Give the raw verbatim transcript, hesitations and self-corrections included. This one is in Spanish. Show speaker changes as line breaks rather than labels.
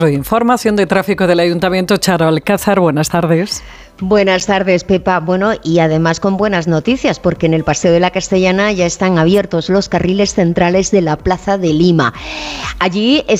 Información de tráfico del Ayuntamiento. Charo Alcázar, buenas tardes.
Buenas tardes, Pepa. Bueno, y además con buenas noticias, porque en el Paseo de la Castellana ya están abiertos los carriles centrales de la Plaza de Lima. Allí está